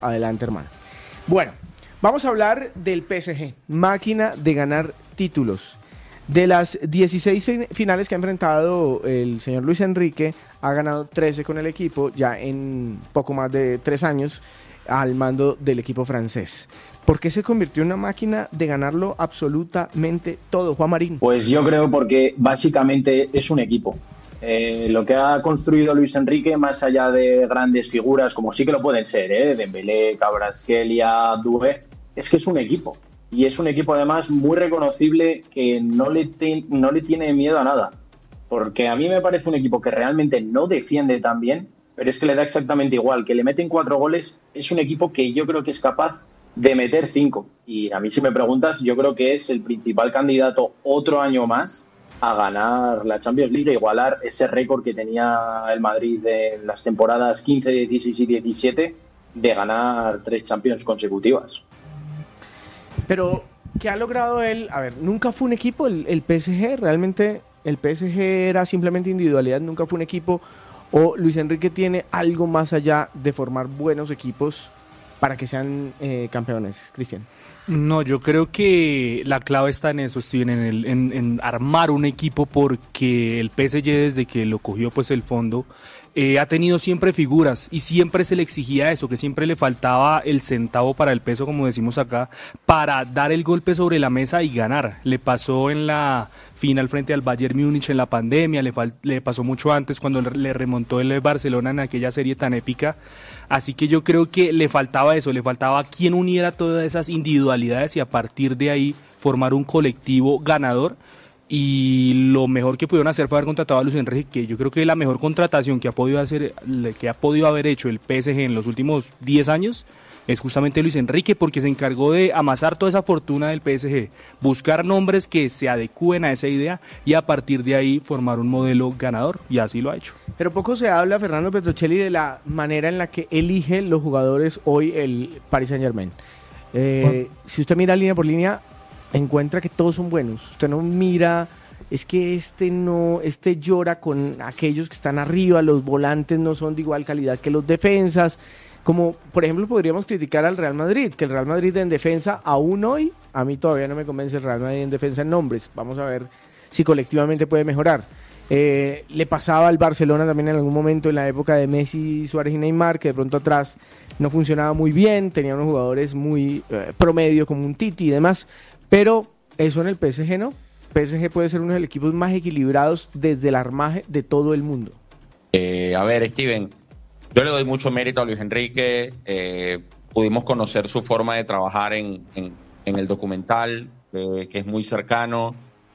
Adelante, hermano. Bueno, vamos a hablar del PSG, máquina de ganar títulos. De las 16 finales que ha enfrentado el señor Luis Enrique, ha ganado 13 con el equipo, ya en poco más de 3 años, al mando del equipo francés. ¿Por qué se convirtió en una máquina de ganarlo absolutamente todo, Juan Marín? Pues yo creo porque básicamente es un equipo. Lo que ha construido Luis Enrique, más allá de grandes figuras, como sí que lo pueden ser, Dembélé, Kvaratskhelia, Doué, es que es un equipo. Y es un equipo además muy reconocible que no le tiene miedo a nada. Porque a mí me parece un equipo que realmente no defiende tan bien, pero es que le da exactamente igual. Que le meten 4 goles, es un equipo que yo creo que es capaz de meter 5. Y a mí, si me preguntas, yo creo que es el principal candidato otro año más a ganar la Champions League e igualar ese récord que tenía el Madrid en las temporadas 15, 16 y 17 de ganar 3 Champions consecutivas. Pero, ¿qué ha logrado él? A ver, nunca fue un equipo el PSG, realmente el PSG era simplemente individualidad, nunca fue un equipo, o Luis Enrique tiene algo más allá de formar buenos equipos para que sean campeones, Cristian. No, yo creo que la clave está en eso, Steven, en armar un equipo, porque el PSG desde que lo cogió pues el fondo ha tenido siempre figuras y siempre se le exigía eso, que siempre le faltaba el centavo para el peso, como decimos acá, para dar el golpe sobre la mesa y ganar. Le pasó en la final frente al Bayern Múnich en la pandemia, le pasó mucho antes cuando le remontó el Barcelona en aquella serie tan épica. Así que yo creo que le faltaba eso, le faltaba quien uniera todas esas individualidades y a partir de ahí formar un colectivo ganador. Y lo mejor que pudieron hacer fue haber contratado a Luis Enrique, que yo creo que la mejor contratación que ha podido haber hecho el PSG en los últimos 10 años es justamente Luis Enrique, porque se encargó de amasar toda esa fortuna del PSG, buscar nombres que se adecúen a esa idea y a partir de ahí formar un modelo ganador, y así lo ha hecho. Pero poco se habla, Fernando Petrocelli, de la manera en la que elige los jugadores hoy el Paris Saint-Germain. Si usted mira línea por línea, encuentra que todos son buenos. Usted no mira, es que este llora con aquellos que están arriba, los volantes no son de igual calidad que los defensas. Como, por ejemplo, podríamos criticar al Real Madrid, que el Real Madrid en defensa, aún hoy, a mí todavía no me convence el Real Madrid en defensa en nombres. Vamos a ver si colectivamente puede mejorar. Le pasaba al Barcelona también en algún momento en la época de Messi, Suárez y Neymar, que de pronto atrás no funcionaba muy bien, tenía unos jugadores muy promedio como un Titi y demás, pero eso en el PSG no. PSG puede ser uno de los equipos más equilibrados desde el armaje de todo el mundo. A ver, Steven, yo le doy mucho mérito a Luis Enrique. Pudimos conocer su forma de trabajar en el documental, que es muy cercano,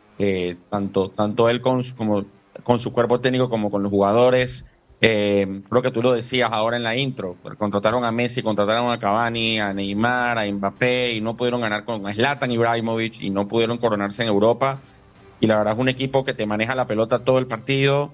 tanto él con su cuerpo técnico como con los jugadores. Creo que tú lo decías ahora en la intro, contrataron a Messi, contrataron a Cavani, a Neymar, a Mbappé y no pudieron ganar con Zlatan Ibrahimovic y no pudieron coronarse en Europa. Y la verdad es un equipo que te maneja la pelota todo el partido.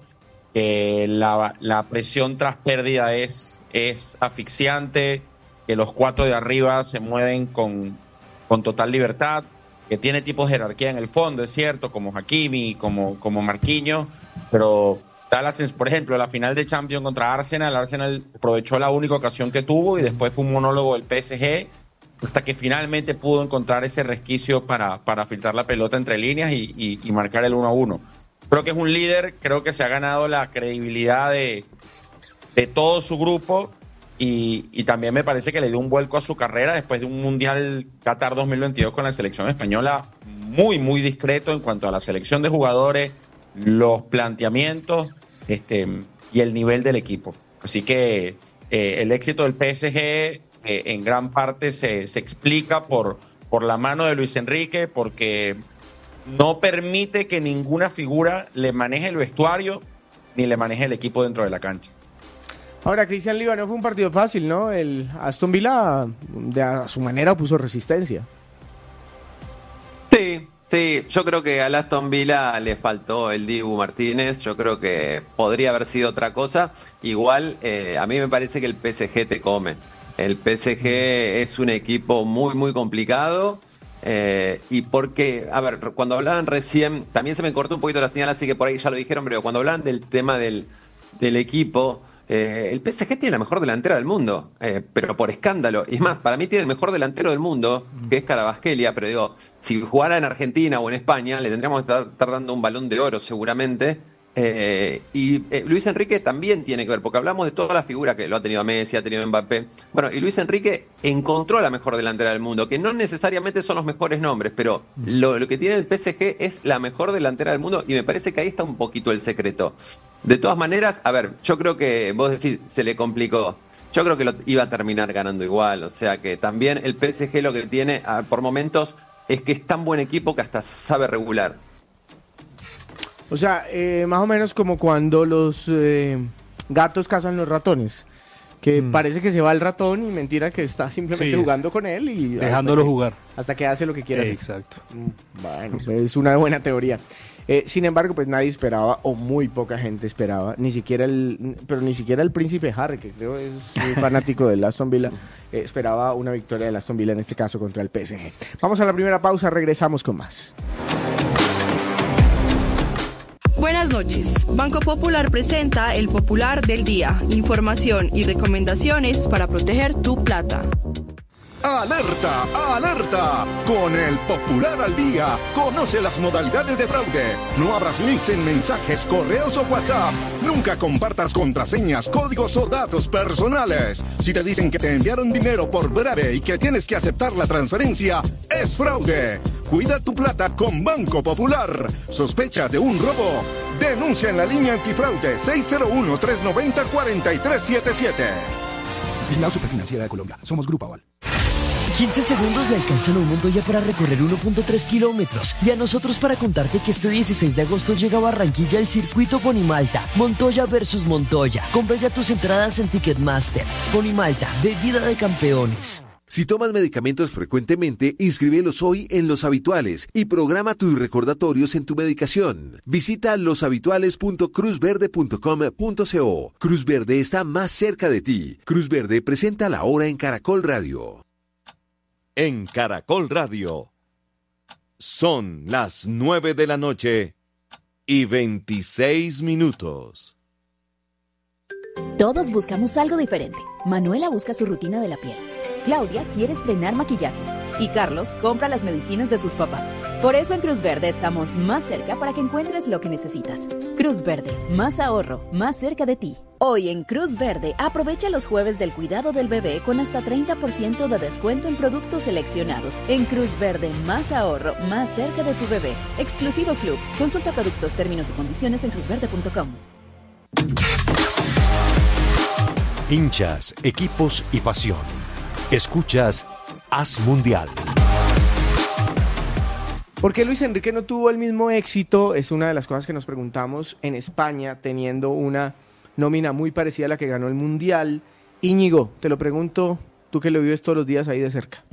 La presión tras pérdida es asfixiante, que los 4 de arriba se mueven con total libertad, que tiene tipos de jerarquía en el fondo, es cierto, como Hakimi, como Marquinhos, pero por ejemplo, la final de Champions contra Arsenal aprovechó la única ocasión que tuvo y después fue un monólogo del PSG hasta que finalmente pudo encontrar ese resquicio para filtrar la pelota entre líneas y marcar el 1-1. Creo que es un líder, creo que se ha ganado la credibilidad de todo su grupo y también me parece que le dio un vuelco a su carrera después de un Mundial Qatar 2022 con la selección española muy, muy discreto en cuanto a la selección de jugadores, los planteamientos y el nivel del equipo. Así que el éxito del PSG en gran parte se explica por la mano de Luis Enrique, porque no permite que ninguna figura le maneje el vestuario ni le maneje el equipo dentro de la cancha. Ahora, Cristian Liva, no fue un partido fácil, ¿no? El Aston Villa, a su manera, puso resistencia. Sí, yo creo que al Aston Villa le faltó el Dibu Martínez, yo creo que podría haber sido otra cosa. Igual, a mí me parece que el PSG te come. El PSG es un equipo muy, muy complicado. Y porque, a ver, cuando hablaban recién, también se me cortó un poquito la señal, así que por ahí ya lo dijeron, pero cuando hablaban del tema del equipo, El PSG tiene la mejor delantera del mundo, pero por escándalo. Y es más, para mí tiene el mejor delantero del mundo, que es Kvaratskhelia, pero digo, si jugara en Argentina o en España, le tendríamos que estar dando un Balón de Oro seguramente. Luis Enrique también tiene que ver, porque hablamos de toda la figura que lo ha tenido Messi, ha tenido Mbappé. Bueno, y Luis Enrique encontró la mejor delantera del mundo, que no necesariamente son los mejores nombres, pero lo que tiene el PSG es la mejor delantera del mundo, y me parece que ahí está un poquito el secreto. De todas maneras, a ver, yo creo que vos decís, se le complicó. Yo creo que lo iba a terminar ganando igual, o sea que también el PSG lo que tiene por momentos es que es tan buen equipo que hasta sabe regular. O sea, más o menos como cuando los gatos cazan los ratones, que parece que se va el ratón y mentira que está simplemente jugando con él y dejándolo jugar hasta que hace lo que quiera hacer. Exacto. Bueno, es una buena teoría. Sin embargo, pues nadie esperaba, o muy poca gente esperaba, ni siquiera el príncipe Harry, que creo es muy fanático del Aston Villa, esperaba una victoria del Aston Villa, en este caso contra el PSG. Vamos a la primera pausa, regresamos con más. Buenas noches. Banco Popular presenta el Popular del Día. Información y recomendaciones para proteger tu plata. ¡Alerta! ¡Alerta! Con el Popular al Día, conoce las modalidades de fraude. No abras links en mensajes, correos o WhatsApp. Nunca compartas contraseñas, códigos o datos personales. Si te dicen que te enviaron dinero por breve y que tienes que aceptar la transferencia, es fraude. Cuida tu plata con Banco Popular. ¿Sospecha de un robo? Denuncia en la línea antifraude 601-390-4377. Vigilado Superfinanciera de Colombia. Somos Grupo Aval. 15 segundos le alcanzan a un Montoya para recorrer 1.3 kilómetros y a nosotros para contarte que este 16 de agosto llega a Barranquilla el circuito Ponimalta, Montoya versus Montoya. Compra ya tus entradas en Ticketmaster. Ponimalta, bebida de campeones. Si tomas medicamentos frecuentemente, inscríbelos hoy en Los Habituales y programa tus recordatorios en tu medicación. Visita loshabituales.cruzverde.com.co. Cruz Verde está más cerca de ti. Cruz Verde presenta la hora en Caracol Radio. En Caracol Radio son las 9 de la noche y 26 minutos. Todos buscamos algo diferente. Manuela busca su rutina de la piel. Claudia quiere estrenar maquillaje. Y Carlos compra las medicinas de sus papás. Por eso en Cruz Verde estamos más cerca para que encuentres lo que necesitas. Cruz Verde, más ahorro, más cerca de ti. Hoy en Cruz Verde, aprovecha los jueves del cuidado del bebé con hasta 30% de descuento en productos seleccionados. En Cruz Verde, más ahorro, más cerca de tu bebé. Exclusivo Club. Consulta productos, términos y condiciones en cruzverde.com. Hinchas, equipos y pasión. Escuchas Haz Mundial. ¿Por qué Luis Enrique no tuvo el mismo éxito? Es una de las cosas que nos preguntamos en España, teniendo una nómina muy parecida a la que ganó el Mundial. Íñigo, te lo pregunto, tú que lo vives todos los días ahí de cerca.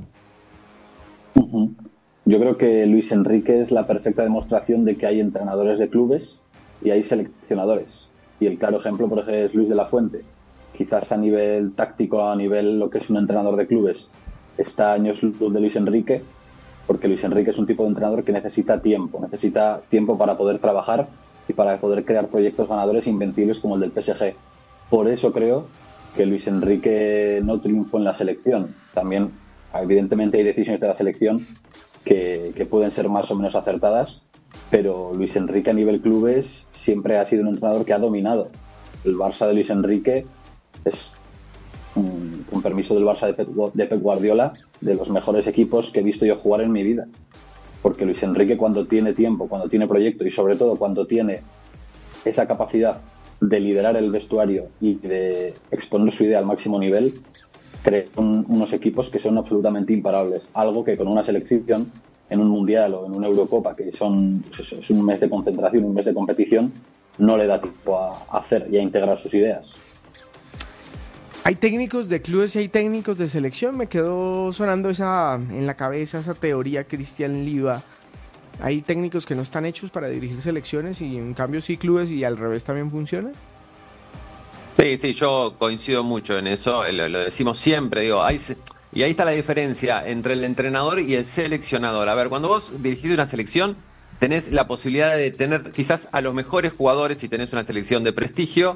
Yo creo que Luis Enrique es la perfecta demostración de que hay entrenadores de clubes y hay seleccionadores. Y el claro ejemplo, por ejemplo, es Luis de la Fuente. Quizás a nivel táctico, a nivel lo que es un entrenador de clubes, está años luz de Luis Enrique, porque Luis Enrique es un tipo de entrenador que necesita tiempo para poder trabajar y para poder crear proyectos ganadores invencibles como el del PSG. Por eso creo que Luis Enrique no triunfó en la selección. También, evidentemente, hay decisiones de la selección que pueden ser más o menos acertadas, pero Luis Enrique a nivel clubes siempre ha sido un entrenador que ha dominado. El Barça de Luis Enrique es, con permiso del Barça de Pep Guardiola, de los mejores equipos que he visto yo jugar en mi vida. Porque Luis Enrique, cuando tiene tiempo, cuando tiene proyecto y sobre todo cuando tiene esa capacidad de liderar el vestuario y de exponer su idea al máximo nivel, crea unos equipos que son absolutamente imparables. Algo que con una selección en un Mundial o en una Eurocopa, que es un mes de concentración, un mes de competición, no le da tiempo a hacer y a integrar sus ideas. Hay técnicos de clubes y hay técnicos de selección. Me quedó sonando en la cabeza esa teoría Cristian Liva. Hay técnicos que no están hechos para dirigir selecciones y en cambio sí clubes, y al revés también funciona. Sí, yo coincido mucho en eso, lo decimos siempre, digo, y ahí está la diferencia entre el entrenador y el seleccionador. A ver, cuando vos dirigís una selección, tenés la posibilidad de tener quizás a los mejores jugadores si tenés una selección de prestigio,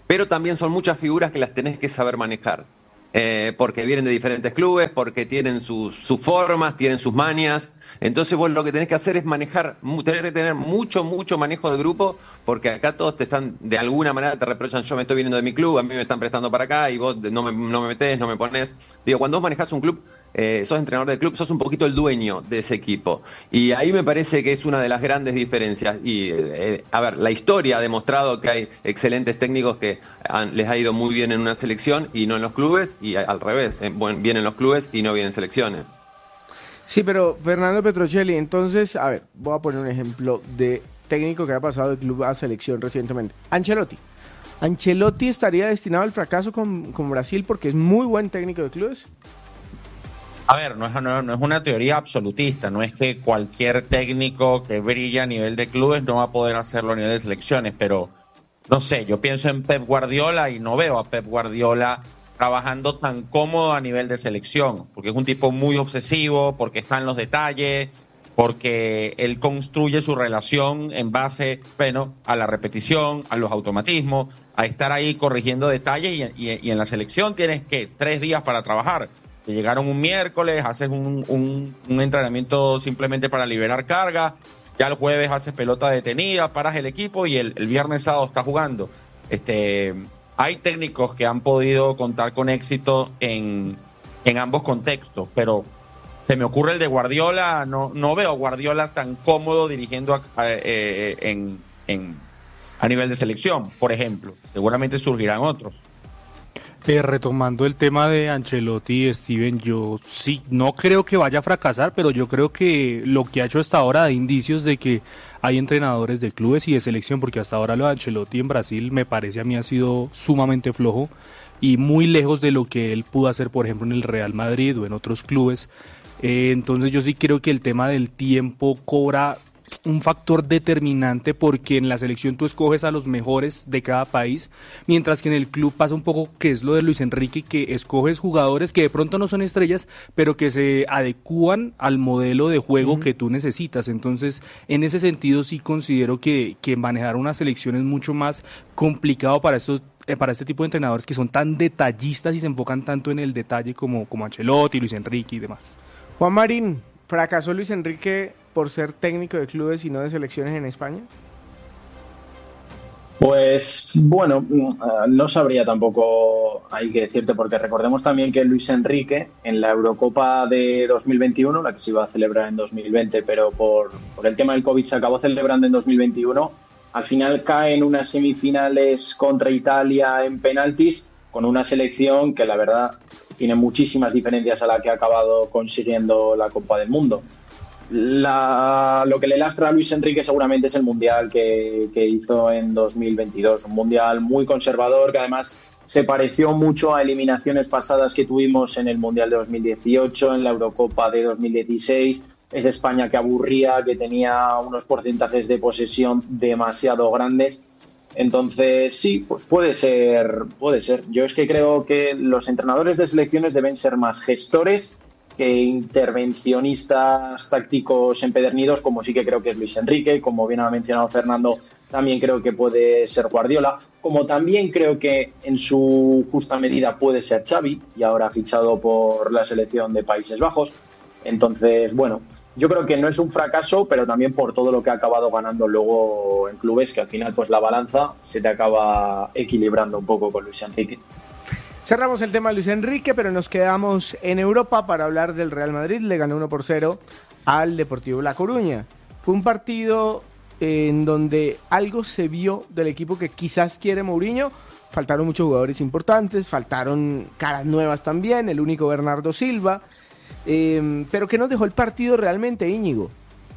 pero también son muchas figuras que las tenés que saber manejar. Porque vienen de diferentes clubes, porque tienen sus formas, tienen sus mañas. Entonces vos lo que tenés que hacer es tener que tener mucho manejo de grupo, porque acá todos te están, de alguna manera te reprochan, yo me estoy viniendo de mi club, a mí me están prestando para acá y vos no me metés, no me ponés. Digo, cuando vos manejás un club, sos entrenador del club, sos un poquito el dueño de ese equipo. Y ahí me parece que es una de las grandes diferencias. Y, a ver, la historia ha demostrado que hay excelentes técnicos que les ha ido muy bien en una selección y no en los clubes, y al revés, bien en los clubes y no bien en selecciones. Sí, pero Fernando Petrocelli, entonces, a ver, voy a poner un ejemplo de técnico que ha pasado de club a selección recientemente. Ancelotti. ¿Ancelotti estaría destinado al fracaso con Brasil porque es muy buen técnico de clubes? A ver, no es una teoría absolutista, no es que cualquier técnico que brilla a nivel de clubes no va a poder hacerlo a nivel de selecciones, pero no sé, yo pienso en Pep Guardiola y no veo a Pep Guardiola trabajando tan cómodo a nivel de selección, porque es un tipo muy obsesivo, porque está en los detalles, porque él construye su relación en base, bueno, a la repetición, a los automatismos, a estar ahí corrigiendo detalles y en la selección tienes que 3 días para trabajar. Te llegaron un miércoles, haces un entrenamiento simplemente para liberar carga, ya el jueves haces pelota detenida, paras el equipo y el viernes sábado está jugando. Hay técnicos que han podido contar con éxito en ambos contextos, pero se me ocurre el de Guardiola, no veo a Guardiola tan cómodo dirigiendo a nivel de selección, por ejemplo. Seguramente surgirán otros. Retomando el tema de Ancelotti, Steven, yo sí, no creo que vaya a fracasar, pero yo creo que lo que ha hecho hasta ahora da indicios de que hay entrenadores de clubes y de selección, porque hasta ahora lo de Ancelotti en Brasil me parece a mí ha sido sumamente flojo y muy lejos de lo que él pudo hacer, por ejemplo, en el Real Madrid o en otros clubes. Entonces yo sí creo que el tema del tiempo cobra un factor determinante, porque en la selección tú escoges a los mejores de cada país, mientras que en el club pasa un poco que es lo de Luis Enrique, que escoges jugadores que de pronto no son estrellas, pero que se adecúan al modelo de juego que tú necesitas. Entonces, en ese sentido sí considero que manejar una selección es mucho más complicado para este tipo de entrenadores que son tan detallistas y se enfocan tanto en el detalle como Ancelotti, Luis Enrique y demás. Juan Marín, ¿fracasó Luis Enrique por ser técnico de clubes y no de selecciones en España? Pues bueno, no sabría tampoco, hay que decirte, porque recordemos también que Luis Enrique en la Eurocopa de 2021, la que se iba a celebrar en 2020, pero por el tema del COVID se acabó celebrando en 2021, al final cae en unas semifinales contra Italia en penaltis, con una selección que la verdad tiene muchísimas diferencias a la que ha acabado consiguiendo la Copa del Mundo. Lo que le lastra a Luis Enrique seguramente es el Mundial que hizo en 2022, un Mundial muy conservador que además se pareció mucho a eliminaciones pasadas que tuvimos en el Mundial de 2018, en la Eurocopa de 2016, es España que aburría, que tenía unos porcentajes de posesión demasiado grandes. Entonces sí, pues puede ser. Yo es que creo que los entrenadores de selecciones deben ser más gestores que intervencionistas tácticos empedernidos, como sí que creo que es Luis Enrique, como bien ha mencionado Fernando, también creo que puede ser Guardiola, como también creo que en su justa medida puede ser Xavi, y ahora fichado por la selección de Países Bajos. Entonces, bueno, yo creo que no es un fracaso, pero también por todo lo que ha acabado ganando luego en clubes, que al final pues la balanza se te acaba equilibrando un poco con Luis Enrique. Cerramos el tema de Luis Enrique, pero nos quedamos en Europa para hablar del Real Madrid. Le ganó 1-0 al Deportivo La Coruña. Fue un partido en donde algo se vio del equipo que quizás quiere Mourinho. Faltaron muchos jugadores importantes, faltaron caras nuevas también, el único Bernardo Silva. Pero ¿qué nos dejó el partido realmente, Íñigo?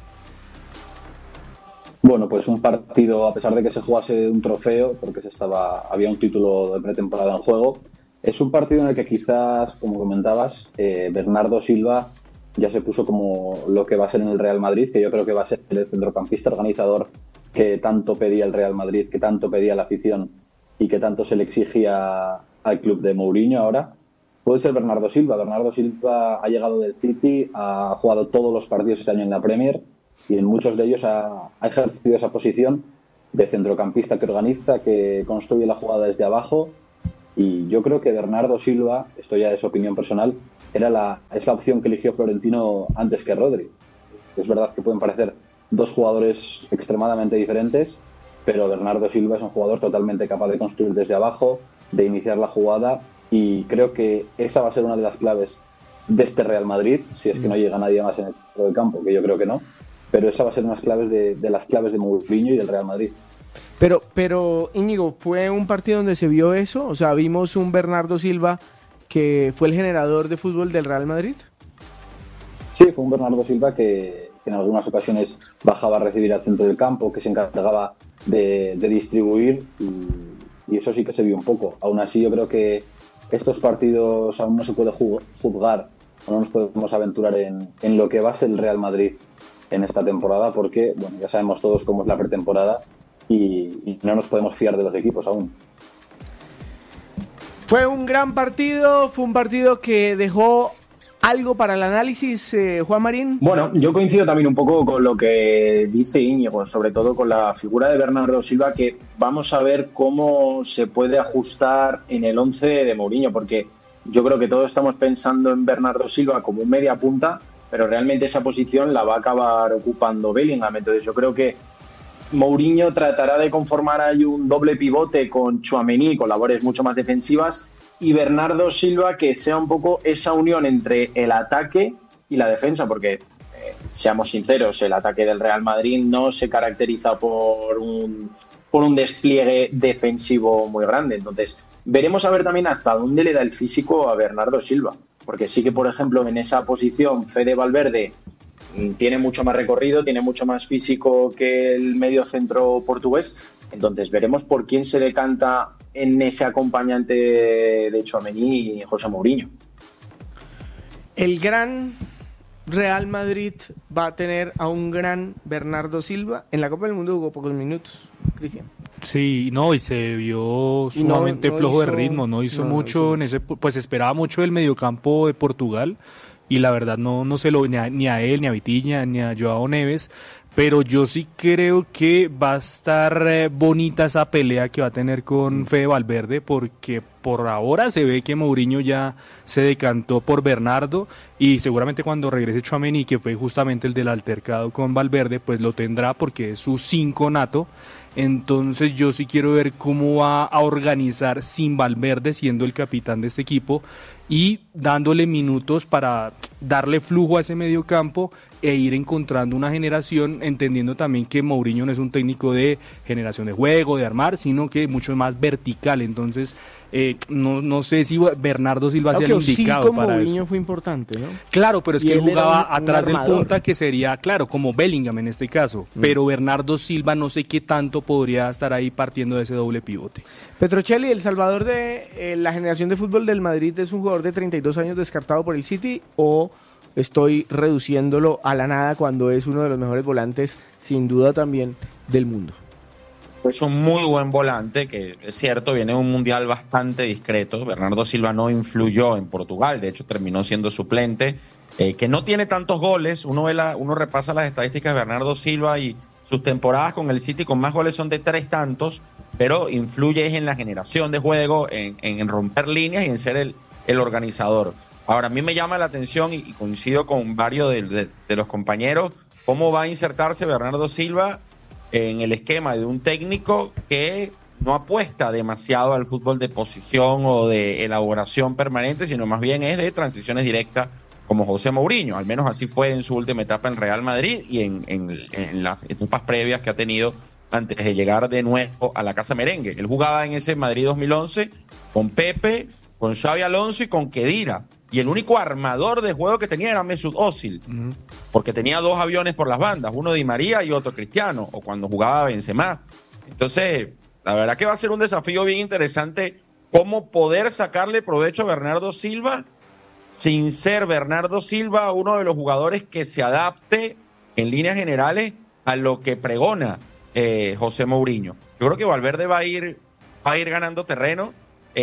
Bueno, pues un partido, a pesar de que se jugase un trofeo, porque había un título de pretemporada en juego, es un partido en el que quizás, como comentabas, Bernardo Silva ya se puso como lo que va a ser en el Real Madrid, que yo creo que va a ser el centrocampista organizador que tanto pedía el Real Madrid, que tanto pedía la afición y que tanto se le exigía al club de Mourinho ahora. Puede ser Bernardo Silva. Bernardo Silva ha llegado del City, ha jugado todos los partidos este año en la Premier y en muchos de ellos ha ejercido esa posición de centrocampista que organiza, que construye la jugada desde abajo, y yo creo que Bernardo Silva, esto ya es opinión personal, es la opción que eligió Florentino antes que Rodri. Es verdad que pueden parecer dos jugadores extremadamente diferentes, pero Bernardo Silva es un jugador totalmente capaz de construir desde abajo, de iniciar la jugada, y creo que esa va a ser una de las claves de este Real Madrid, si es que no llega nadie más en el centro del campo, que yo creo que no, pero esa va a ser unas claves de las claves de Mourinho y del Real Madrid. Pero Íñigo, ¿fue un partido donde se vio eso? O sea, ¿vimos un Bernardo Silva que fue el generador de fútbol del Real Madrid? Sí, fue un Bernardo Silva que en algunas ocasiones bajaba a recibir al centro del campo, que se encargaba de distribuir, y eso sí que se vio un poco. Aún así, yo creo que estos partidos aún no se puede juzgar, o no nos podemos aventurar en lo que va a ser el Real Madrid en esta temporada, porque bueno, ya sabemos todos cómo es la pretemporada y no nos podemos fiar de los equipos aún. Fue un gran partido, fue un partido que dejó algo para el análisis, Juan Marín. Bueno, yo coincido también un poco con lo que dice Íñigo, sobre todo con la figura de Bernardo Silva, que vamos a ver cómo se puede ajustar en el 11 de Mourinho, porque yo creo que todos estamos pensando en Bernardo Silva como un media punta, pero realmente esa posición la va a acabar ocupando Bellingham. Entonces yo creo que Mourinho tratará de conformar ahí un doble pivote con Tchouaméni, con labores mucho más defensivas, y Bernardo Silva, que sea un poco esa unión entre el ataque y la defensa, porque seamos sinceros, el ataque del Real Madrid no se caracteriza por un despliegue defensivo muy grande. Entonces veremos a ver también hasta dónde le da el físico a Bernardo Silva, porque sí que, por ejemplo, en esa posición Fede Valverde tiene mucho más recorrido, tiene mucho más físico que el medio centro portugués. Entonces veremos por quién se decanta en ese acompañante de Tchouaméni y José Mourinho. El gran Real Madrid va a tener a un gran Bernardo Silva. En la Copa del Mundo jugó pocos minutos, Cristian. Sí, no, y se vio sumamente flojo de ritmo, no hizo mucho, en ese, pues esperaba mucho del mediocampo de Portugal, y la verdad no se lo, ni a él, ni a Vitinha, ni a Joao Neves, pero yo sí creo que va a estar bonita esa pelea que va a tener con Fede Valverde, porque por ahora se ve que Mourinho ya se decantó por Bernardo, y seguramente cuando regrese Tchouaméni, que fue justamente el del altercado con Valverde, pues lo tendrá porque es su 5 nato. Entonces yo sí quiero ver cómo va a organizar sin Valverde siendo el capitán de este equipo y dándole minutos para darle flujo a ese medio campo e ir encontrando una generación, entendiendo también que Mourinho no es un técnico de generación de juego, de armar, sino que mucho más vertical. Entonces no sé si Bernardo Silva sea el indicado para Mourinho eso. fue importante, ¿no? Claro, pero es que él jugaba atrás del armador. punta, que sería, claro, como Bellingham en este caso, pero Bernardo Silva no sé qué tanto podría estar ahí partiendo de ese doble pivote. Petrocelli, el salvador de la generación de fútbol del Madrid, ¿es un jugador de 32 años descartado por el City o estoy reduciéndolo a la nada cuando es uno de los mejores volantes, sin duda también, del mundo? Es un muy buen volante, que es cierto, viene de un mundial bastante discreto. Bernardo Silva no influyó en Portugal, de hecho terminó siendo suplente, que no tiene tantos goles. Uno repasa las estadísticas de Bernardo Silva y sus temporadas con el City con más goles son de 3 tantos, pero influye en la generación de juego, en romper líneas y en ser el organizador. Ahora, a mí me llama la atención, y coincido con varios de los compañeros, cómo va a insertarse Bernardo Silva en el esquema de un técnico que no apuesta demasiado al fútbol de posición o de elaboración permanente, sino más bien es de transiciones directas, como José Mourinho. Al menos así fue en su última etapa en Real Madrid y en las etapas previas que ha tenido antes de llegar de nuevo a la Casa Merengue. Él jugaba en ese Madrid 2011 con Pepe, con Xabi Alonso y con Khedira. Y el único armador de juego que tenía era Mesut Özil, porque tenía 2 aviones por las bandas, uno Di María y otro Cristiano, o cuando jugaba Benzema. Entonces, la verdad que va a ser un desafío bien interesante cómo poder sacarle provecho a Bernardo Silva sin ser Bernardo Silva uno de los jugadores que se adapte en líneas generales a lo que pregona José Mourinho. Yo creo que Valverde va a ir ganando terreno,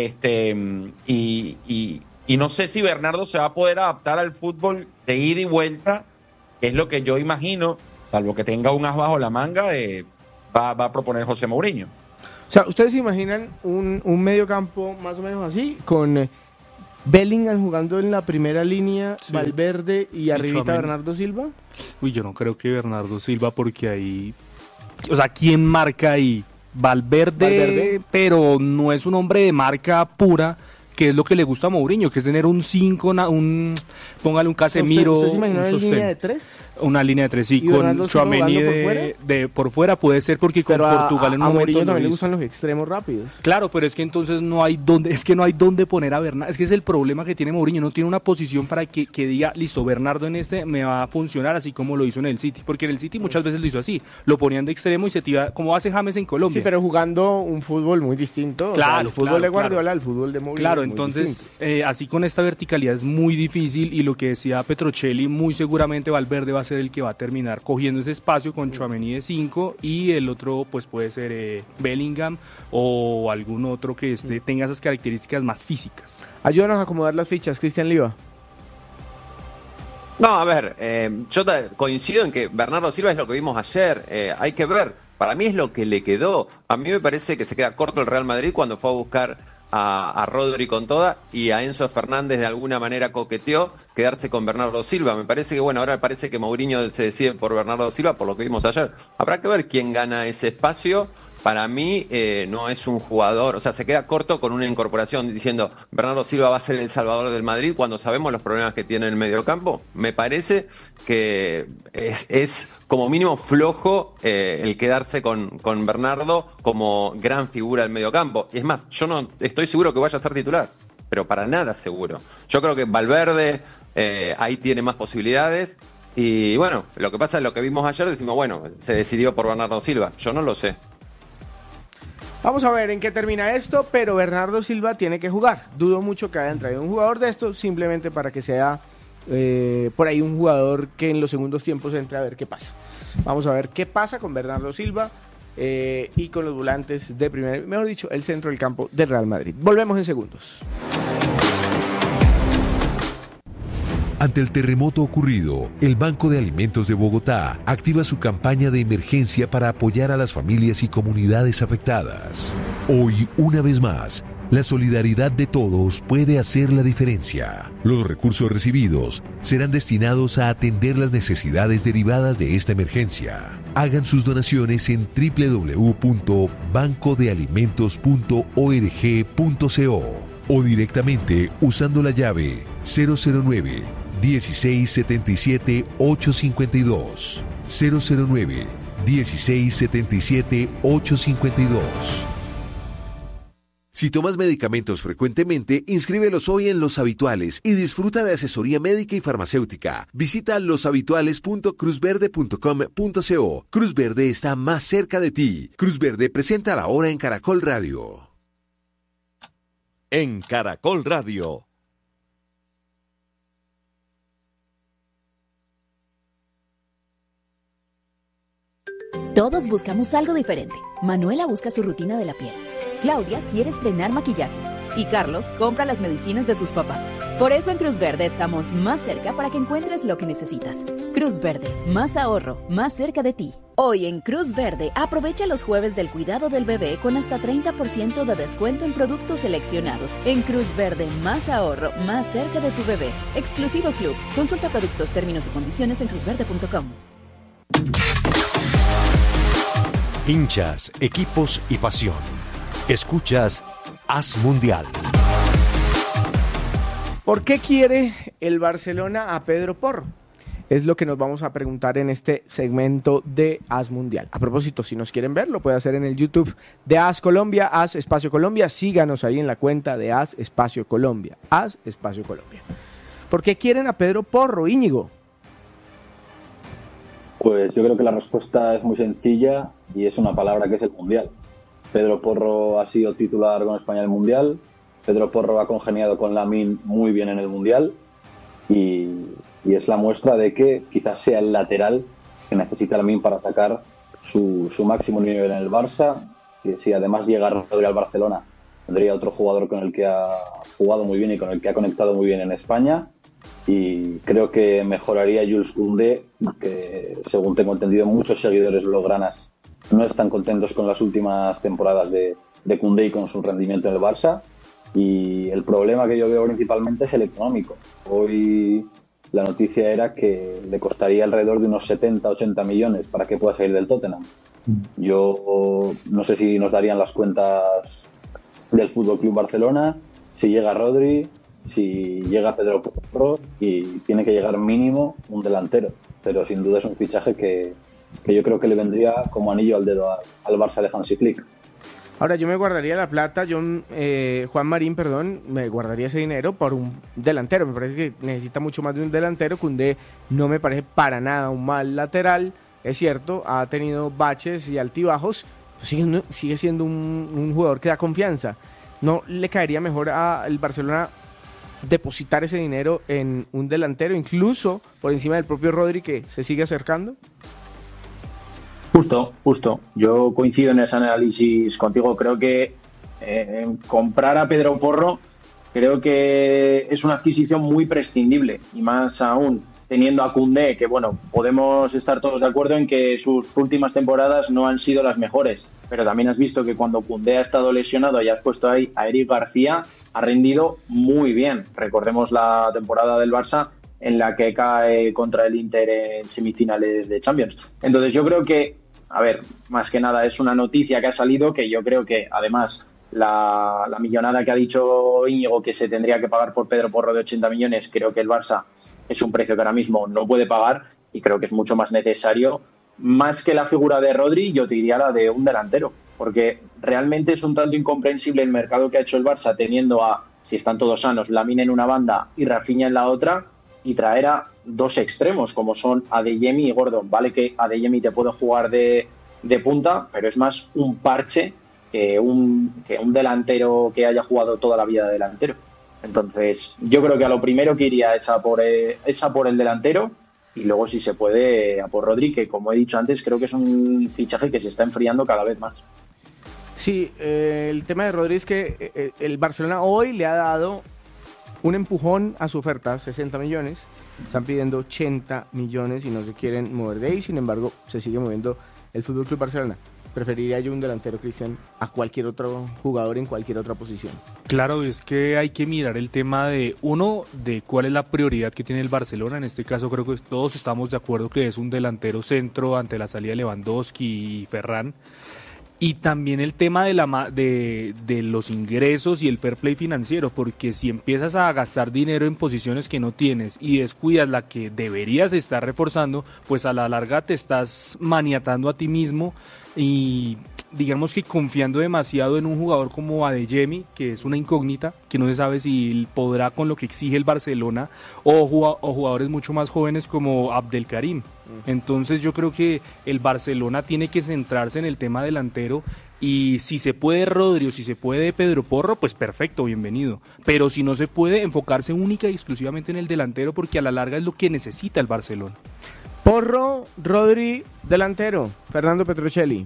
y no sé si Bernardo se va a poder adaptar al fútbol de ida y vuelta, que es lo que yo imagino, salvo que tenga un as bajo la manga, va a proponer José Mourinho. O sea, ¿ustedes se imaginan un medio campo más o menos así, con Bellingham jugando en la primera línea, sí, Valverde y arribita Bernardo Silva? Uy, yo no creo que Bernardo Silva, porque ahí... O sea, ¿quién marca ahí? Valverde, pero no es un hombre de marca pura, que es lo que le gusta a Mourinho, que es tener un 5, póngale un Casemiro. ¿Usted se imagina una línea de 3? Una línea de 3, sí, con Tchouaméni por fuera puede ser, porque con Portugal en un momento Mourinho también le gustan los extremos rápidos. Claro, pero es que entonces no hay dónde poner a Bernardo. Es que es el problema que tiene Mourinho, no tiene una posición para que diga, listo, Bernardo en me va a funcionar, así como lo hizo en el City, porque en el City muchas veces lo hizo así, lo ponían de extremo y se tira, como hace James en Colombia. Sí, pero jugando un fútbol muy distinto. Claro, o sea, el fútbol de Guardiola, el fútbol de Mourinho. Claro, entonces así con esta verticalidad es muy difícil, y lo que decía Petrocelli, muy seguramente Valverde va a ser el que va a terminar cogiendo ese espacio con Tchouaméni de 5, y el otro pues puede ser Bellingham o algún otro que tenga esas características más físicas. Ayúdanos a acomodar las fichas, Cristian Liva. No, a ver, yo coincido en que Bernardo Silva es lo que vimos ayer, hay que ver, para mí es lo que le quedó. A mí me parece que se queda corto el Real Madrid cuando fue a buscar a Rodri con toda, y a Enzo Fernández de alguna manera coqueteó quedarse con Bernardo Silva. Me parece que, bueno, ahora parece que Mourinho se decide por Bernardo Silva, por lo que vimos ayer. Habrá que ver quién gana ese espacio. Para mí no es un jugador, o sea, se queda corto con una incorporación diciendo Bernardo Silva va a ser el salvador del Madrid cuando sabemos los problemas que tiene en el mediocampo. Me parece que es como mínimo flojo el quedarse con Bernardo como gran figura del mediocampo. Es más, yo no estoy seguro que vaya a ser titular, pero para nada seguro. Yo creo que Valverde ahí tiene más posibilidades, y bueno, lo que pasa es lo que vimos ayer, decimos, bueno, se decidió por Bernardo Silva. Yo no lo sé. Vamos a ver en qué termina esto, pero Bernardo Silva tiene que jugar. Dudo mucho que hayan traído un jugador de estos simplemente para que sea por ahí un jugador que en los segundos tiempos entre a ver qué pasa. Vamos a ver qué pasa con Bernardo Silva y con los volantes de mejor dicho, el centro del campo del Real Madrid. Volvemos en segundos. Ante el terremoto ocurrido, el Banco de Alimentos de Bogotá activa su campaña de emergencia para apoyar a las familias y comunidades afectadas. Hoy, una vez más, la solidaridad de todos puede hacer la diferencia. Los recursos recibidos serán destinados a atender las necesidades derivadas de esta emergencia. Hagan sus donaciones en www.bancodealimentos.org.co o directamente usando la llave 009 1677 852 009 1677 852. Si tomas medicamentos frecuentemente, inscríbelos hoy en Los Habituales y disfruta de asesoría médica y farmacéutica. Visita loshabituales.cruzverde.com.co. Cruz Verde está más cerca de ti. Cruz Verde presenta la hora en Caracol Radio. En Caracol Radio. Todos buscamos algo diferente. Manuela busca su rutina de la piel. Claudia quiere estrenar maquillaje. Y Carlos compra las medicinas de sus papás. Por eso en Cruz Verde estamos más cerca para que encuentres lo que necesitas. Cruz Verde, más ahorro, más cerca de ti. Hoy en Cruz Verde, aprovecha los jueves del cuidado del bebé con hasta 30% de descuento en productos seleccionados. En Cruz Verde, más ahorro, más cerca de tu bebé. Exclusivo Club. Consulta productos, términos y condiciones en cruzverde.com. Hinchas, equipos y pasión. Escuchas Haz Mundial. ¿Por qué quiere el Barcelona a Pedro Porro? Es lo que nos vamos a preguntar en este segmento de Haz Mundial. A propósito, si nos quieren ver, lo puede hacer en el YouTube de Haz Colombia, Haz Espacio Colombia. Síganos ahí en la cuenta de Haz Espacio Colombia. Haz Espacio Colombia. ¿Por qué quieren a Pedro Porro, Íñigo? Pues yo creo que la respuesta es muy sencilla y es una palabra que es el Mundial. Pedro Porro ha sido titular con España en el Mundial. Pedro Porro ha congeniado con Lamine muy bien en el Mundial y es la muestra de que quizás sea el lateral que necesita Lamine para atacar su máximo nivel en el Barça. Y si además llega Rodri al Barcelona, tendría otro jugador con el que ha jugado muy bien y con el que ha conectado muy bien en España. Y creo que mejoraría Jules Koundé, que según tengo entendido muchos seguidores blaugranas no están contentos con las últimas temporadas de Koundé y con su rendimiento en el Barça, y el problema que yo veo principalmente es el económico. Hoy la noticia era que le costaría alrededor de unos 70-80 millones para que pueda salir del Tottenham. Yo no sé si nos darían las cuentas del FC Barcelona, si llega Rodri, si llega Pedro Porro, y tiene que llegar mínimo un delantero, pero sin duda es un fichaje que yo creo que le vendría como anillo al dedo al Barça de Hansi Flick. Ahora, yo me guardaría la plata, Juan Marín, me guardaría ese dinero por un delantero. Me parece que necesita mucho más de un delantero. Koundé no me parece para nada un mal lateral, es cierto, ha tenido baches y altibajos, sigue siendo un jugador que da confianza. ¿No le caería mejor al Barcelona depositar ese dinero en un delantero, incluso por encima del propio Rodri, que se sigue acercando? Justo. Yo coincido en ese análisis contigo. Creo que comprar a Pedro Porro creo que es una adquisición muy prescindible, y más aún teniendo a Koundé, que bueno, podemos estar todos de acuerdo en que sus últimas temporadas no han sido las mejores, pero también has visto que cuando Koundé ha estado lesionado y has puesto ahí a Eric García, ha rendido muy bien. Recordemos la temporada del Barça en la que cae contra el Inter en semifinales de Champions. Entonces yo creo que, a ver, más que nada es una noticia que ha salido, que yo creo que además la millonada que ha dicho Íñigo que se tendría que pagar por Pedro Porro de 80 millones, creo que el Barça es un precio que ahora mismo no puede pagar, y creo que es mucho más necesario, más que la figura de Rodri, yo te diría la de un delantero, porque realmente es un tanto incomprensible el mercado que ha hecho el Barça teniendo a, si están todos sanos, Lamine en una banda y Rafinha en la otra, y traer a dos extremos como son Adeyemi y Gordon. Vale que Adeyemi te puede jugar de punta, pero es más un parche que un delantero que haya jugado toda la vida de delantero. Entonces yo creo que a lo primero que iría es a por el delantero, y luego si se puede a por Rodri, que como he dicho antes creo que es un fichaje que se está enfriando cada vez más. Sí, el tema de Rodri es que el Barcelona hoy le ha dado un empujón a su oferta, 60 millones, están pidiendo 80 millones y no se quieren mover de ahí. Sin embargo, se sigue moviendo el FC Barcelona. Preferiría yo un delantero, Cristian, a cualquier otro jugador en cualquier otra posición. Claro, es que hay que mirar el tema de cuál es la prioridad que tiene el Barcelona. En este caso creo que todos estamos de acuerdo que es un delantero centro ante la salida de Lewandowski y Ferran. Y también el tema de los ingresos y el fair play financiero, porque si empiezas a gastar dinero en posiciones que no tienes y descuidas la que deberías estar reforzando, pues a la larga te estás maniatando a ti mismo y digamos que confiando demasiado en un jugador como Adeyemi, que es una incógnita, que no se sabe si podrá con lo que exige el Barcelona, o jugadores mucho más jóvenes como Abdelkarim. Entonces yo creo que el Barcelona tiene que centrarse en el tema delantero, y si se puede Rodri o si se puede Pedro Porro, pues perfecto, bienvenido. Pero si no se puede, enfocarse única y exclusivamente en el delantero, porque a la larga es lo que necesita el Barcelona. Porro, Rodri, delantero, Fernando Petrocelli.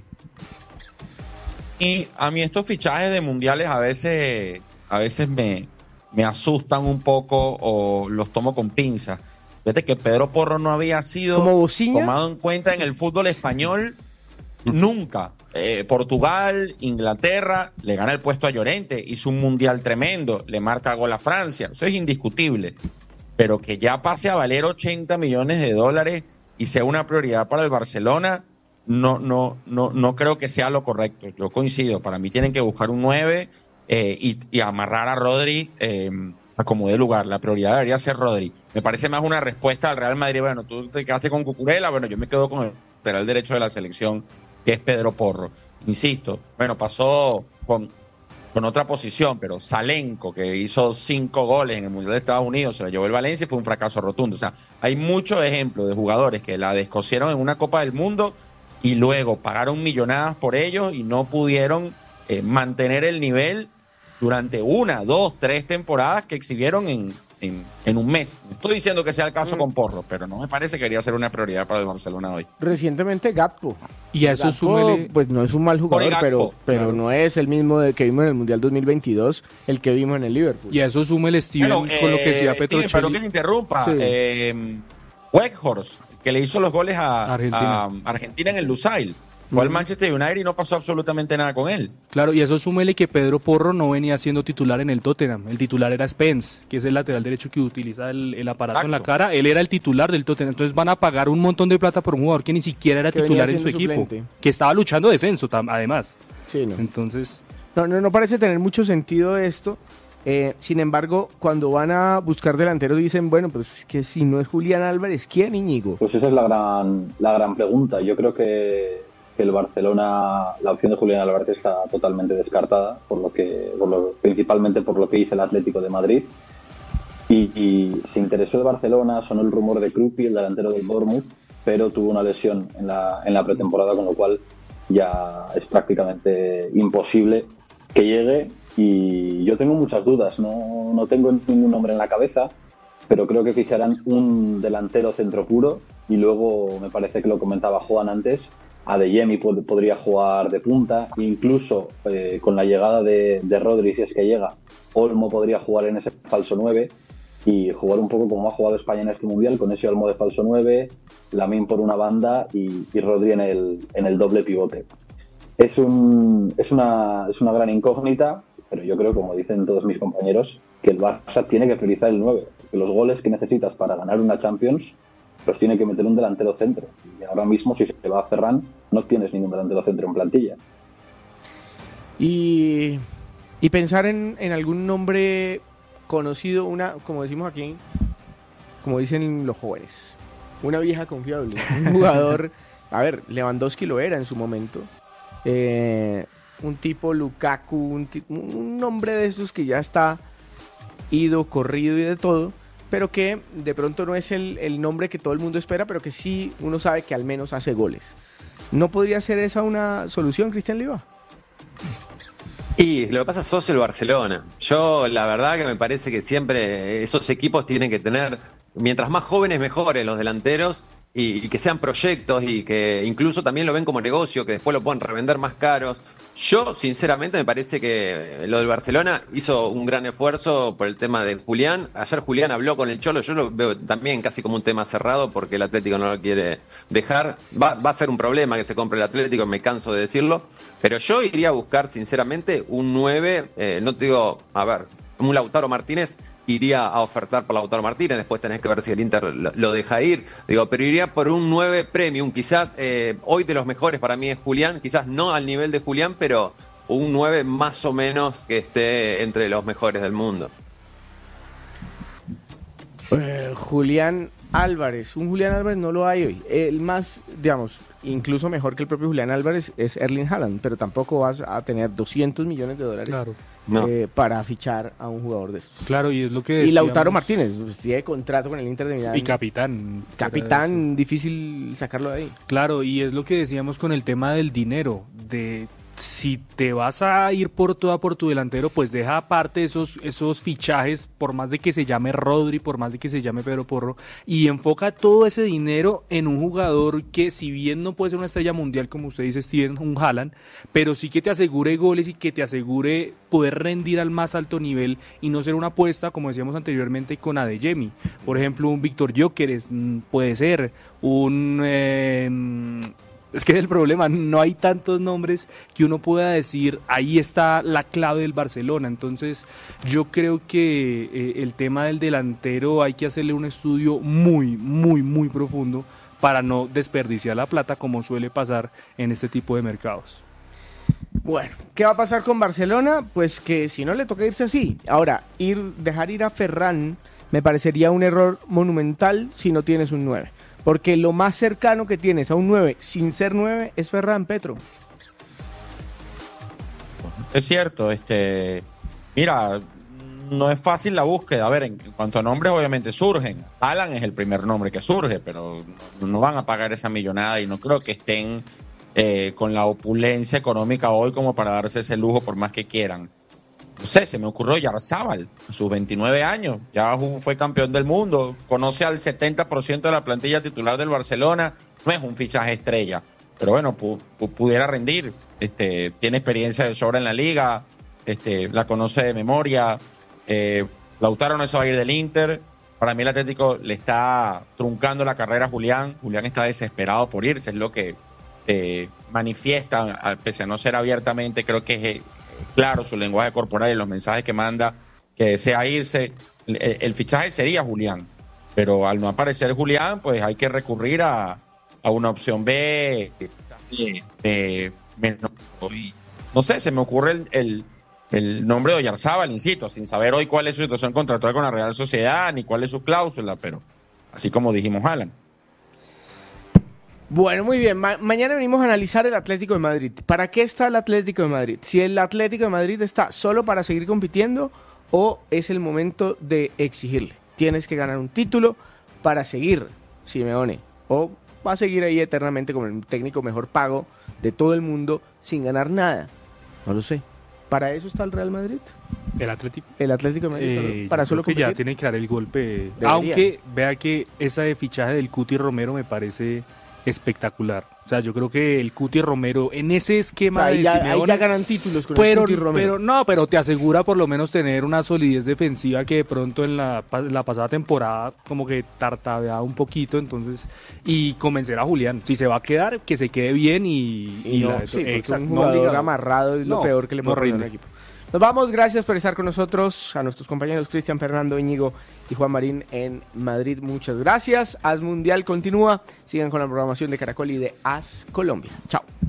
Y a mí estos fichajes de mundiales a veces me asustan un poco o los tomo con pinzas. Fíjate que Pedro Porro no había sido tomado en cuenta en el fútbol español nunca. Portugal, Inglaterra, le gana el puesto a Llorente, hizo un mundial tremendo, le marca gol a Francia, eso es indiscutible. Pero que ya pase a valer 80 millones de dólares y sea una prioridad para el Barcelona, no creo que sea lo correcto. Yo coincido, para mí tienen que buscar un 9 y amarrar a Rodri a como dé lugar. La prioridad debería ser Rodri. Me parece más una respuesta al Real Madrid. Bueno, tú te quedaste con Cucurella, bueno, yo me quedo con el lateral derecho de la selección, que es Pedro Porro. Insisto, bueno, pasó con otra posición, pero Salenko, que hizo 5 goles en el Mundial de Estados Unidos, se lo llevó el Valencia y fue un fracaso rotundo. O sea, hay muchos ejemplos de jugadores que la descosieron en una Copa del Mundo y luego pagaron millonadas por ellos y no pudieron mantener el nivel durante 1, 2, 3 temporadas que exhibieron en un mes. No estoy diciendo que sea el caso con Porro, pero no me parece que debería ser una prioridad para el Barcelona hoy. Recientemente Gakpo. Y a eso Gakpo, súmele... pues no es un mal jugador, pero claro, no es el mismo que vimos en el Mundial 2022, el que vimos en el Liverpool. Y a eso súmele Steven, con lo que decía Petrocelli. Pero que te interrumpa. Sí. Weghorst, que le hizo los goles a Argentina en el Lusail. Fue al Manchester United y no pasó absolutamente nada con él. Claro, y eso súmele que Pedro Porro no venía siendo titular en el Tottenham. El titular era Spence, que es el lateral derecho que utiliza el aparato en la cara. Él era el titular del Tottenham. Entonces van a pagar un montón de plata por un jugador que ni siquiera era titular en su equipo. Que estaba luchando descenso, además. Sí, no. Entonces... No parece tener mucho sentido esto. Sin embargo, cuando van a buscar delanteros dicen, bueno, pues que si no es Julián Álvarez, ¿quién, Íñigo? Pues esa es la gran pregunta. Yo creo que el Barcelona, la opción de Julián Álvarez está totalmente descartada, principalmente por lo que dice el Atlético de Madrid. Y se interesó el Barcelona, sonó el rumor de Kruppi, el delantero del Bournemouth, pero tuvo una lesión en la pretemporada, con lo cual ya es prácticamente imposible que llegue. Y yo tengo muchas dudas, no tengo ningún nombre en la cabeza, pero creo que ficharán un delantero centro puro, y luego me parece que lo comentaba Juan antes, Adeyemi podría jugar de punta, incluso con la llegada de Rodri, si es que llega, Olmo podría jugar en ese falso 9 y jugar un poco como ha jugado España en este Mundial, con ese Olmo de falso 9, Lamine por una banda y Rodri en el doble pivote. Es una gran incógnita, pero yo creo, como dicen todos mis compañeros, que el Barça tiene que priorizar el 9, porque los goles que necesitas para ganar una Champions los tiene que meter un delantero centro. Y ahora mismo, si se va a Ferran, no tienes ningún delantero centro en plantilla. Y pensar en algún nombre conocido, como decimos aquí, como dicen los jóvenes, una vieja confiable, un jugador, a ver, Lewandowski lo era en su momento, un tipo Lukaku, un nombre de esos que ya está ido, corrido y de todo, pero que de pronto no es el nombre que todo el mundo espera, pero que sí uno sabe que al menos hace goles. ¿No podría ser esa una solución, Cristian Leiva? Y lo que pasa es que sos el Barcelona. Yo la verdad que me parece que siempre esos equipos tienen que tener, mientras más jóvenes mejores los delanteros, y que sean proyectos y que incluso también lo ven como negocio, que después lo puedan revender más caros. Yo, sinceramente, me parece que lo del Barcelona hizo un gran esfuerzo por el tema de Julián. Ayer Julián habló con el Cholo, yo lo veo también casi como un tema cerrado porque el Atlético no lo quiere dejar. Va a ser un problema que se compre el Atlético, me canso de decirlo, pero yo iría a buscar, sinceramente, un 9, no te digo, a ver, un Lautaro Martínez. Iría a ofertar por Lautaro Martínez, después tenés que ver si el Inter lo deja ir, pero iría por un 9 premium, quizás hoy de los mejores para mí es Julián, quizás no al nivel de Julián, pero un 9 más o menos que esté entre los mejores del mundo. Julián Álvarez, un Julián Álvarez no lo hay hoy. El más, digamos, incluso mejor que el propio Julián Álvarez es Erling Haaland, pero tampoco vas a tener $200 millones claro. Para fichar a un jugador de estos. Claro, y es lo que decíamos. Y Lautaro Martínez, pues, tiene contrato con el Inter de Milán. Y capitán. Capitán, difícil sacarlo de ahí. Claro, y es lo que decíamos con el tema del dinero, de si te vas a ir por tu delantero, pues deja aparte esos fichajes, por más de que se llame Rodri, por más de que se llame Pedro Porro, y enfoca todo ese dinero en un jugador que, si bien no puede ser una estrella mundial, como usted dice, Steven, un Haaland, pero sí que te asegure goles y que te asegure poder rendir al más alto nivel y no ser una apuesta, como decíamos anteriormente, con Adeyemi. Por ejemplo, un Víctor Gyökeres puede ser, es que es el problema, no hay tantos nombres que uno pueda decir, ahí está la clave del Barcelona. Entonces yo creo que el tema del delantero hay que hacerle un estudio muy, muy, muy profundo para no desperdiciar la plata como suele pasar en este tipo de mercados. Bueno, ¿qué va a pasar con Barcelona? Pues que si no le toca irse así. Ahora, dejar ir a Ferran me parecería un error monumental si no tienes un 9. Porque lo más cercano que tienes a un 9 sin ser 9 es Ferran, Petro. Es cierto, mira, no es fácil la búsqueda. A ver, en cuanto a nombres obviamente surgen. Alan es el primer nombre que surge, pero no van a pagar esa millonada y no creo que estén con la opulencia económica hoy como para darse ese lujo por más que quieran. No sé, se me ocurrió Yarzábal, a sus 29 años, ya fue campeón del mundo, conoce al 70% de la plantilla titular del Barcelona, no es un fichaje estrella, pero bueno, pudiera rendir, tiene experiencia de sobra en la liga, la conoce de memoria, Lautaro no se va a ir del Inter, para mí el Atlético le está truncando la carrera a Julián está desesperado por irse, es lo que manifiesta, pese a no ser abiertamente, creo que es claro su lenguaje corporal y los mensajes que manda, que desea irse. El fichaje sería Julián, pero al no aparecer Julián, pues hay que recurrir a una opción B menos. Y no sé, se me ocurre el nombre de Oyarzábal, insisto, sin saber hoy cuál es su situación contractual con la Real Sociedad, ni cuál es su cláusula, pero así como dijimos, Alan. Bueno, muy bien. Mañana venimos a analizar el Atlético de Madrid. ¿Para qué está el Atlético de Madrid? Si el Atlético de Madrid está solo para seguir compitiendo o es el momento de exigirle. Tienes que ganar un título para seguir, Simeone. O va a seguir ahí eternamente como el técnico mejor pago de todo el mundo sin ganar nada. No lo sé. ¿Para eso está el Real Madrid? El Atlético. El Atlético de Madrid. Para solo que competir. ya tiene que dar el golpe. Debería. Aunque vea que esa de fichaje del Cuti Romero me parece espectacular. O sea, yo creo que el Cuti Romero en ese esquema ahí de ya, Simeone, ahí ya ganan títulos con el Cuti Romero. Pero te asegura por lo menos tener una solidez defensiva que de pronto en la pasada temporada como que tartabeaba un poquito, entonces, y convencer a Julián. Si se va a quedar, que se quede bien un jugador amarrado es lo peor que le puede pasar a un equipo. Nos vamos, gracias por estar con nosotros, a nuestros compañeros Cristian, Fernando, Íñigo y Juan Marín en Madrid. Muchas gracias. AS Mundial continúa. Sigan con la programación de Caracol y de AS Colombia. Chao.